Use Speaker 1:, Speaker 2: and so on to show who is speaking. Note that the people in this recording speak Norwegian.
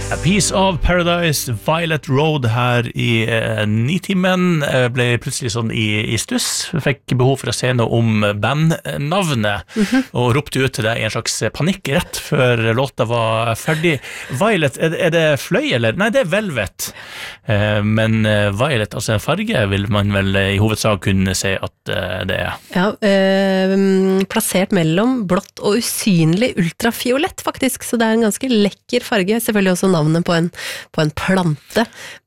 Speaker 1: A Piece of Paradise, Violet Road her i Nitimen. Jeg ble plutselig sånn i stuss. Jeg fikk behov for å se noe om bandnavnet, og ropte ut til deg i en slags panikk rett før låta var ferdig. Violet, er det fløy, eller? Nei, det er Velvet. Men Violet, altså en farge, vil man vel i hovedsak kunne si at det er.
Speaker 2: Ja, plassert mellom blått og usynlig ultrafiolett faktisk, så det er en ganske lekker farge, selvfølgelig også navnet på en plante,